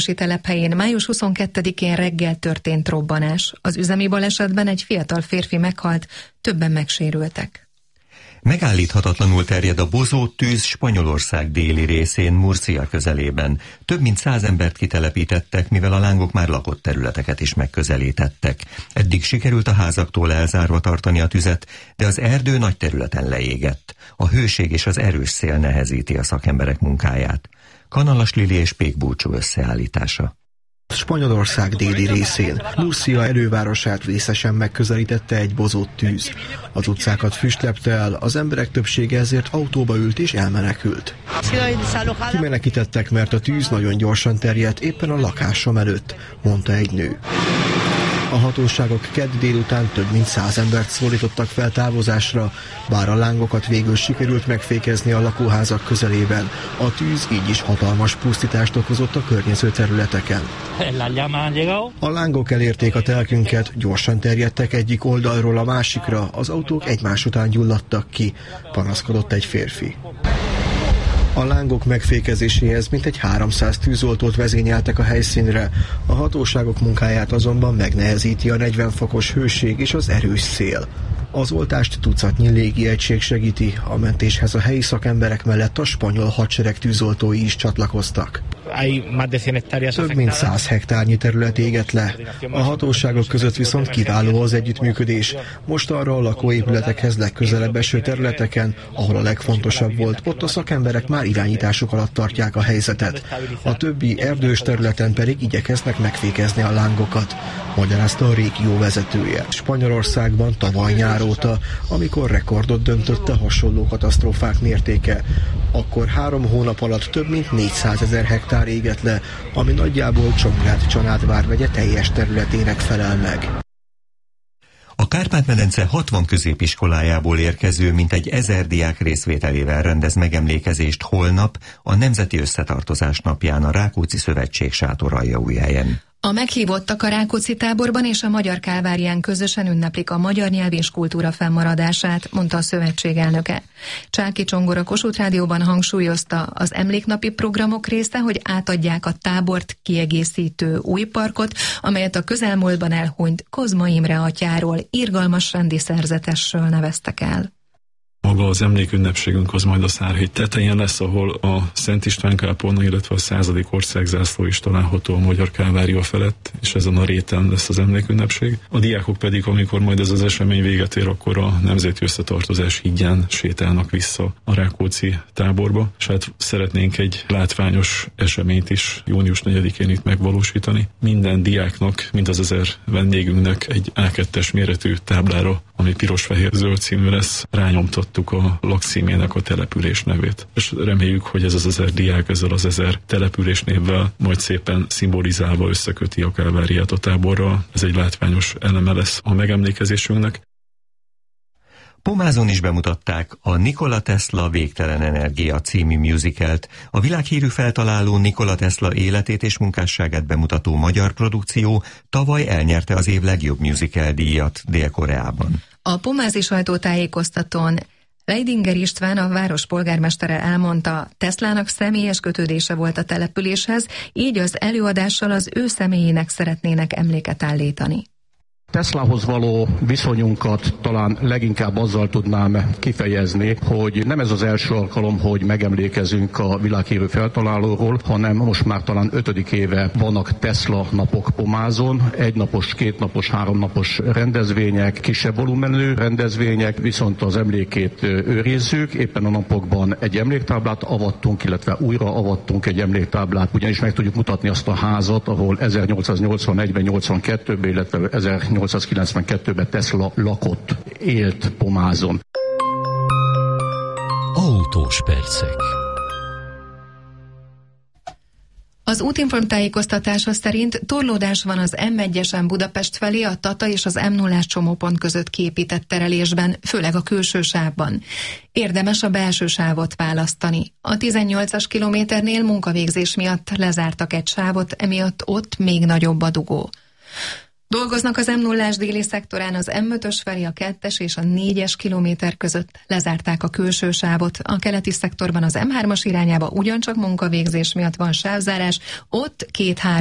telephelyén május 22-én reggel történt robbanás. Az üzemi balesetben egy fiatal férfi meghalt, többen megsérültek. Megállíthatatlanul terjed a bozóttűz Spanyolország déli részén, Murcia közelében. Több mint 100 embert kitelepítettek, mivel a lángok már lakott területeket is megközelítettek. Eddig sikerült a házaktól elzárva tartani a tüzet, de az erdő nagy területen leégett. A hőség és az erős szél nehezíti a szakemberek munkáját. Kanalas Lili és Pék Búcsú összeállítása. Spanyolország déli részén, Murcia elővárosát részesen megközelítette egy bozott tűz. Az utcákat füst lepte el, az emberek többsége ezért autóba ült és elmenekült. Kimenekítettek, mert a tűz nagyon gyorsan terjedt éppen a lakásom előtt, mondta egy nő. A hatóságok kedd délután több mint 100 embert szólítottak fel távozásra, bár a lángokat végül sikerült megfékezni a lakóházak közelében. A tűz így is hatalmas pusztítást okozott a környező területeken. A lángok elérték a telkünket, gyorsan terjedtek egyik oldalról a másikra, az autók egymás után gyulladtak ki, panaszkodott egy férfi. A lángok megfékezéséhez mintegy 300 tűzoltót vezényeltek a helyszínre, a hatóságok munkáját azonban megnehezíti a 40 fokos hőség és az erős szél. Az oltást tucatnyi légiegység segíti, a mentéshez a helyi szakemberek mellett a spanyol hadsereg tűzoltói is csatlakoztak. Több mint 100 hektárnyi terület égett le. A hatóságok között viszont kiváló az együttműködés. Most arra a lakóépületekhez legközelebb eső területeken, ahol a legfontosabb volt, ott a szakemberek már irányításuk alatt tartják a helyzetet. A többi erdős területen pedig igyekeznek megfékezni a lángokat, magyarázta a régió vezetője. Spanyolországban tavaly nyár óta, amikor rekordot döntött a hasonló katasztrófák mértéke. Akkor 3 hónap alatt több mint 400 000 hektár égett le, ami nagyjából Csongrád vármegye teljes területének felel meg. A Kárpát-medence 60 középiskolájából érkező mintegy 1000 diák részvételével rendez megemlékezést holnap a Nemzeti Összetartozás napján a Rákóczi Szövetség sátoraljaújhelyen. A meghívottak a Rákóczi táborban és a Magyar Kálvárián közösen ünneplik a magyar nyelv és kultúra fennmaradását, mondta a szövetség elnöke. Csáki Csongor a Kossuth Rádióban hangsúlyozta, az emléknapi programok része, hogy átadják a tábort kiegészítő új parkot, amelyet a közelmúltban elhunyt Kozma Imre atyáról, irgalmas rendi szerzetesről neveztek el. Maga az emlékünnepségünk az majd a Szárhegy tetején lesz, ahol a Szent István kápolna, illetve a 100. országzászló is található a Magyar Kálvária felett, és ezen a réten lesz az emlékünnepség. A diákok pedig, amikor majd ez az esemény véget ér, akkor a Nemzeti Összetartozás hídján sétálnak vissza a Rákóczi táborba, és hát szeretnénk egy látványos eseményt is június 4-én itt megvalósítani. Minden diáknak, mind az 1000 vendégünknek egy A2-es méretű táblára, ami piros-fehér-zöld színű lesz, rányomtattuk a lakcímének a település nevét. És reméljük, hogy ez az 1000 diák ezzel az 1000 település névvel majd szépen szimbolizálva összeköti a Kálváriát a táborral. Ez egy látványos eleme lesz a megemlékezésünknek. Pomázon is bemutatták a Nikola Tesla Végtelen Energia című musicalt. A világhírű feltaláló Nikola Tesla életét és munkásságát bemutató magyar produkció tavaly elnyerte az év legjobb musical díjat Dél-Koreában. A pomázi sajtótájékoztatón Leidinger István, a város polgármestere elmondta, Teslának személyes kötődése volt a településhez, így az előadással az ő személyének szeretnének emléket állítani. Teslahoz való viszonyunkat talán leginkább azzal tudnám kifejezni, hogy nem ez az első alkalom, hogy megemlékezünk a világhírű feltalálóról, hanem most már talán 5. éve vannak Tesla napok Pomázon, 1 napos, 2 napos, 3 napos rendezvények, kisebb volumenű rendezvények, viszont az emlékét őrizzük. Éppen a napokban egy emléktáblát avattunk, illetve újra avattunk egy emléktáblát, ugyanis meg tudjuk mutatni azt a házat, ahol 1881-ben, 82-ben, illetve 1892-ben Tesla lakott, élt Pomázon. Autós percek. Az Útinform tájékoztatása szerint torlódás van az M1-esen Budapest felé a Tata és az M0-ás csomópont között kiépített terelésben, főleg a külső sávban. Érdemes a belső sávot választani. A 18-as kilométernél munkavégzés miatt lezártak egy sávot, emiatt ott még nagyobb a dugó. Dolgoznak az M0-ás déli szektorán, az M5-ös felé a 2-es és a 4-es kilométer között. Lezárták a külső sávot. A keleti szektorban az M3-as irányába ugyancsak munkavégzés miatt van sávzárás, ott 2-3